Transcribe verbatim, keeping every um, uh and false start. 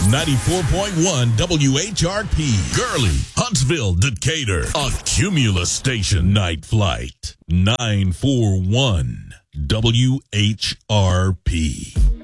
ninety-four point one W H R P. Gurley, Huntsville, Decatur. A Cumulus Station Night Flight. nine four one W H R P.